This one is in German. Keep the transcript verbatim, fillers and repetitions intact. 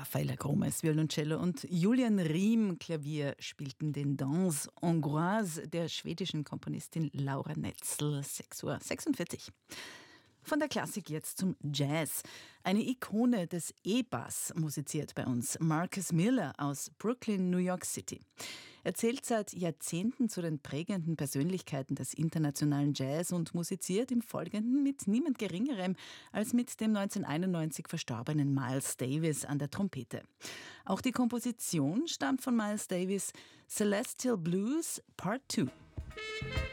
Raffaella Gromes, Violoncello und Julian Riem, Klavier, spielten den Danse Hongroise der schwedischen Komponistin Laura Netzel, sechs Uhr sechsundvierzig. Von der Klassik jetzt zum Jazz. Eine Ikone des E-Bass musiziert bei uns Marcus Miller aus Brooklyn, New York City. Er zählt seit Jahrzehnten zu den prägenden Persönlichkeiten des internationalen Jazz und musiziert im Folgenden mit niemand Geringerem als mit dem neunzehnhunderteinundneunzig verstorbenen Miles Davis an der Trompete. Auch die Komposition stammt von Miles Davis, Celestial Blues Part zwei.